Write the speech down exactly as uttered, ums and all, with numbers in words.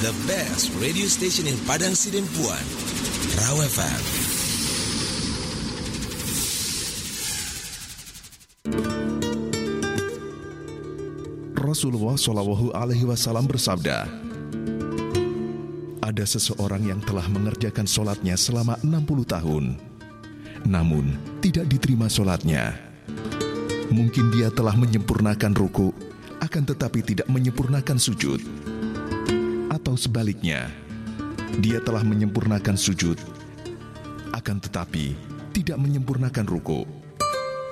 the best radio station in Padang Sidempuan, Raw F M. Rasulullah Shallallahu Alaihi Wasallam bersabda, ada seseorang yang telah mengerjakan sholatnya selama enam puluh tahun, namun tidak diterima sholatnya. Mungkin dia telah menyempurnakan ruku, akan tetapi tidak menyempurnakan sujud. Atau sebaliknya, dia telah menyempurnakan sujud, akan tetapi tidak menyempurnakan ruku.